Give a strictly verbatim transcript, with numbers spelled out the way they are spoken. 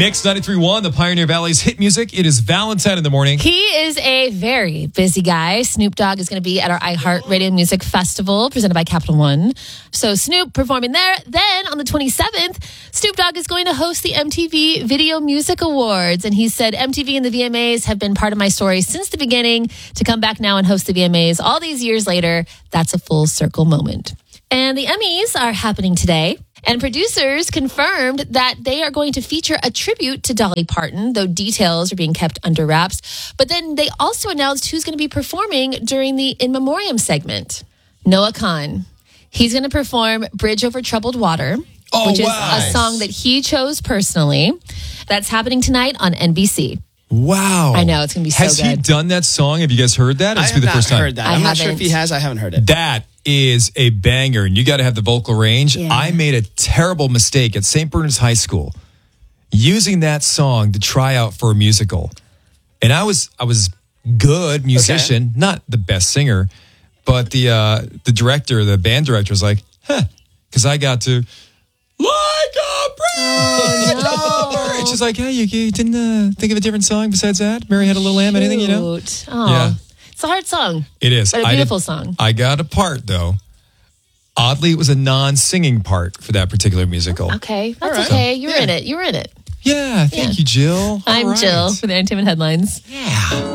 Mix ninety-three point one, the Pioneer Valley's hit music. It is Valentine in the morning. He is a very busy guy. Snoop Dogg is going to be at our iHeartRadio Music Festival presented by Capital One. So Snoop performing there. Then on the twenty-seventh, Snoop Dogg is going to host the M T V Video Music Awards. And he said, M T V and the V M As have been part of my story since the beginning. To come back now and host the V M As all these years later, that's a full circle moment. And the Emmys are happening today. And producers confirmed that they are going to feature a tribute to Dolly Parton, though details are being kept under wraps. But then they also announced who's going to be performing during the In Memoriam segment. Noah Kahan. He's going to perform Bridge Over Troubled Water, oh, which is wow. a song that he chose personally. That's happening tonight on N B C. Wow. I know, it's going to be so has good. Has he done that song? Have you guys heard that? I It's have be the not first time. heard that. I I'm not haven't. sure if he has. I haven't heard it. That is a banger, and you got to have the vocal range. Yeah. I made a terrible mistake at Saint Bernard's High School using that song to try out for a musical. And I was I was good musician, okay. Not the best singer, but the uh, the director, the band director was like, huh, because I got to like a bridge. Oh, no. She's like, hey, you, you didn't uh, think of a different song besides that? Mary Had a Little Lamb, anything, you know? Oh. Yeah. It's a hard song. It is. But a I beautiful did, song. I got a part, though. Oddly, it was a non-singing part for that particular musical. Okay. That's right. okay. You were Yeah. in it. You were in it. Yeah. Thank Yeah. you, Jill. I'm All right. Jill for the Entertainment Headlines. Yeah.